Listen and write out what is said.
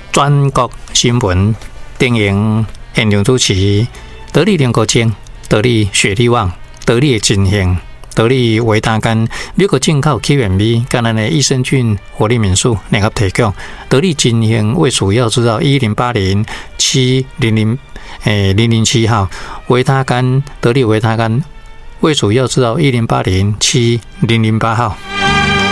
全国新闻电影现场主持，得力联合精，得力雪力旺，得力的金兴，得力维他干，美国进口 QMB， 跟咱的益生菌活力民宿联合提供，得力金兴为主要制造10807000007号维他干，得力维他干为主要制造108070008号。